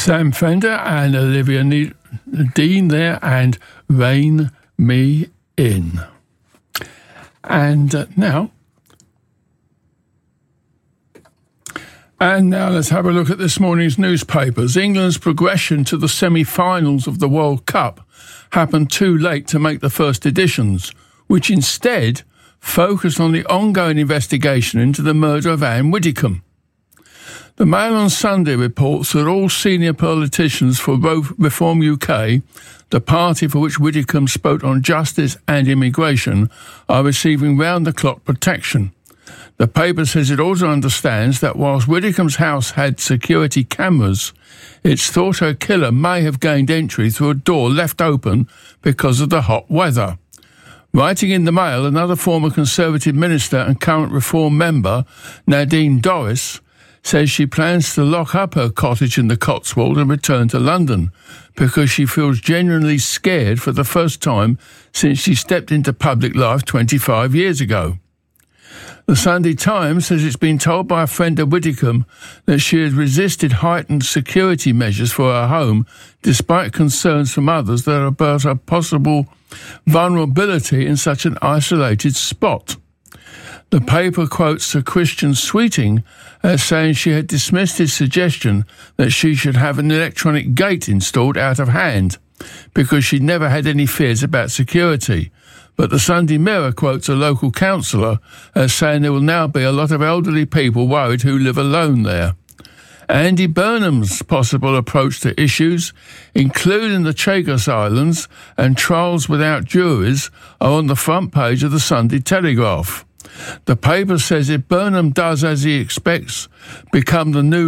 Sam Fender and Olivia Dean there, and Rain Me In. And now let's have a look at this morning's newspapers. England's progression to the semi-finals of the World Cup happened too late to make the first editions, which instead focused on the ongoing investigation into the murder of Anne Widdecombe. The Mail on Sunday reports that all senior politicians for both Reform UK, the party for which Widdecombe spoke on justice and immigration, are receiving round-the-clock protection. The paper says it also understands that whilst Widdecombe's house had security cameras, it's thought her killer may have gained entry through a door left open because of the hot weather. Writing in the Mail, another former Conservative minister and current Reform member, Nadine Dorries, says she plans to lock up her cottage in the Cotswold and return to London because she feels genuinely scared for the first time since she stepped into public life 25 years ago. The Sunday Times says it's been told by a friend of Widdecombe that she had resisted heightened security measures for her home despite concerns from others that about her possible vulnerability in such an isolated spot. The paper quotes Sir Christian Sweeting as saying she had dismissed his suggestion that she should have an electronic gate installed out of hand because she'd never had any fears about security. But the Sunday Mirror quotes a local councillor as saying there will now be a lot of elderly people worried who live alone there. Andy Burnham's possible approach to issues, including the Chagos Islands and trials without juries, are on the front page of the Sunday Telegraph. The paper says if Burnham does as he expects, become the new